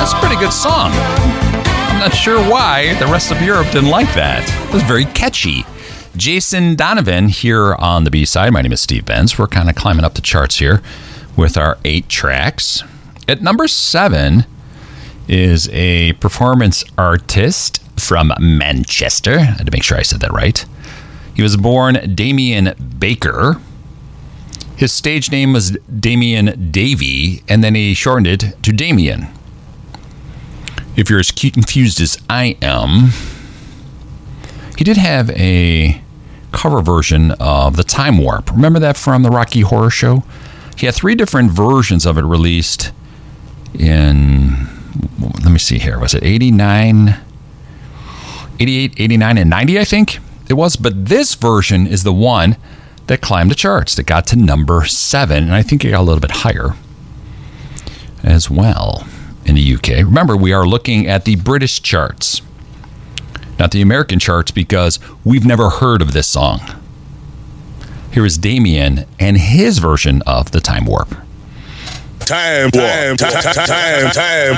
That's a pretty good song. I'm not sure why the rest of Europe didn't like that. It was very catchy. Jason Donovan here on the B-side. My name is Steve Benz. We're kind of climbing up the charts here with our 8 tracks. At number 7 is a performance artist from Manchester. I had to make sure I said that right. He was born Damien Baker. His stage name was Damien Davey, and then he shortened it to Damien. If you're as confused as I am, he did have a cover version of The Time Warp. Remember that from the Rocky Horror Show? He had 3 different versions of it released in, let me see here, was it 89, 88, 89, and 90, I think it was. But this version is the one that climbed the charts, that got to number 7, and I think it got a little bit higher as well in the UK. Remember, we are looking at the British charts, not the American charts, because we've never heard of this song. Here is Damien and his version of The Time Warp. Time.